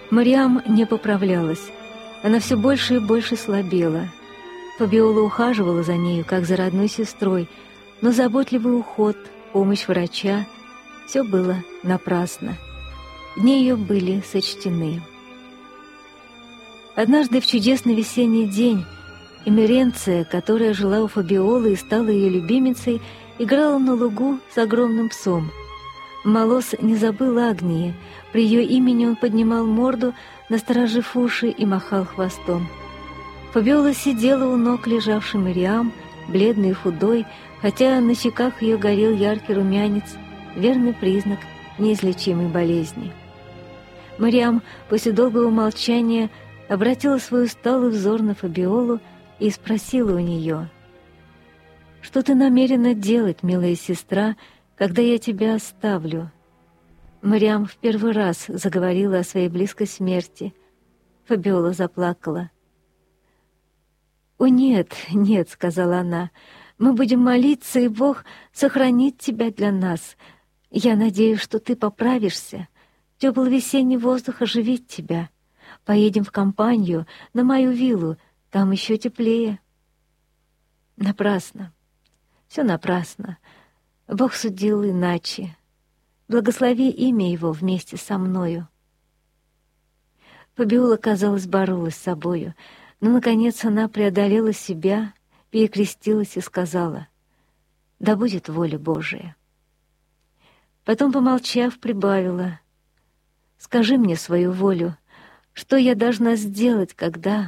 Мариам не поправлялась. Она все больше и больше слабела. Фабиола ухаживала за нею, как за родной сестрой, но заботливый уход, помощь врача — все было напрасно. Дни ее были сочтены. Однажды в чудесный весенний день Эмеренция, которая жила у Фабиолы и стала ее любимицей, играла на лугу с огромным псом. Молос не забыл Агнии. При ее имени он поднимал морду, насторожив уши, и махал хвостом. Фабиола сидела у ног лежавшей Мариам, бледной и худой, хотя на щеках ее горел яркий румянец, верный признак неизлечимой болезни. Мариам после долгого молчания обратила свой усталый взор на Фабиолу и спросила у нее: «Что ты намерена делать, милая сестра, когда я тебя оставлю?» Мариам в первый раз заговорила о своей близкой смерти. Фабиола заплакала. «О, нет, нет», — сказала она, — «мы будем молиться, и Бог сохранит тебя для нас. Я надеюсь, что ты поправишься. Теплый весенний воздух оживит тебя. Поедем в компанию, на мою виллу, там еще теплее». Напрасно. Все напрасно. Бог судил иначе. Благослови имя Его вместе со мною. Фабиола, казалось, боролась с собою, но, наконец, она преодолела себя, перекрестилась и сказала: «Да будет воля Божия». Потом, помолчав, прибавила: «Скажи мне свою волю, что я должна сделать, когда...»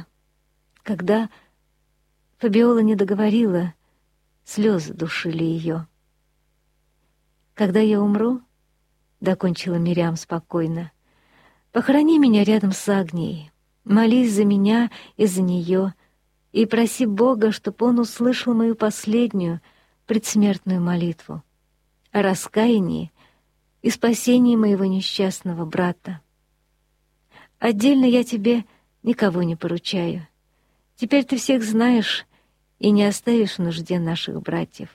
Фабиола не договорила, слезы душили ее. «Когда я умру, — докончила Мириам спокойно, — похорони меня рядом с Агнией, молись за меня и за нее, и проси Бога, чтобы Он услышал мою последнюю предсмертную молитву о раскаянии и спасении моего несчастного брата. Отдельно я тебе никого не поручаю. Теперь ты всех знаешь и не оставишь в нужде наших братьев».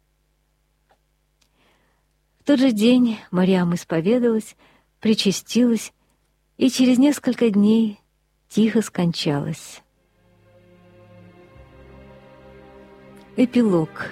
В тот же день Мариам исповедалась, причастилась и через несколько дней тихо скончалась. Эпилог.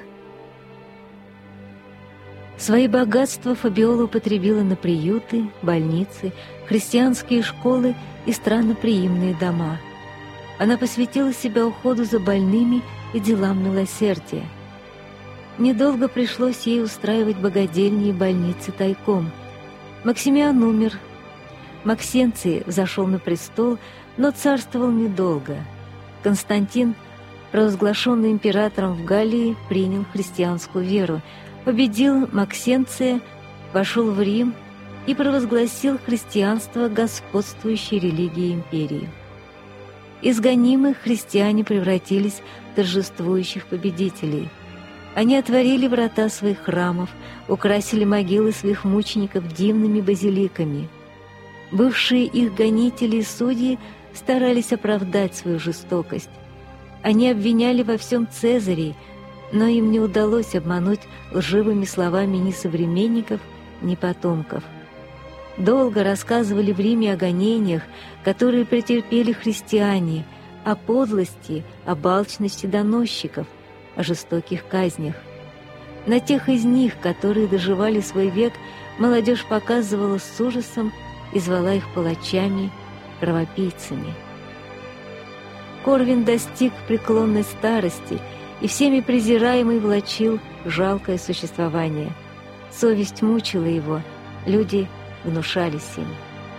Свои богатства Фабиола употребила на приюты, больницы, христианские школы и странноприимные дома. Она посвятила себя уходу за больными и делам милосердия. Недолго пришлось ей устраивать богадельни и больницы тайком. Максимиан умер. Максенций взошел на престол, но царствовал недолго. Константин, провозглашенный императором в Галлии, принял христианскую веру, победил Максенция, вошел в Рим и провозгласил христианство господствующей религией империи. Из гонимых христиане превратились в торжествующих победителей. Они отворили врата своих храмов, украсили могилы своих мучеников дивными базиликами. Бывшие их гонители и судьи старались оправдать свою жестокость. Они обвиняли во всем Цезарей, но им не удалось обмануть лживыми словами ни современников, ни потомков. Долго рассказывали в Риме о гонениях, которые претерпели христиане, о подлости, о алчности доносчиков, о жестоких казнях. На тех из них, которые доживали свой век, молодежь показывала с ужасом и звала их палачами, кровопийцами. Корвин достиг преклонной старости и всеми презираемый влачил жалкое существование. Совесть мучила его, люди гнушались им.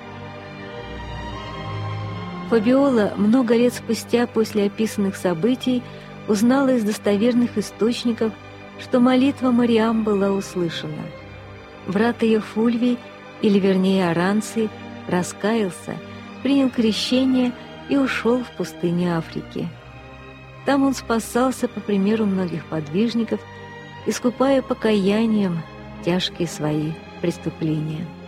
Фабиола много лет спустя после описанных событий узнала из достоверных источников, что молитва Мариам была услышана. Брат ее Фульвий, или вернее Аранций, раскаялся, принял крещение и ушел в пустыню Африки. Там он спасался, по примеру многих подвижников, искупая покаянием тяжкие свои преступления.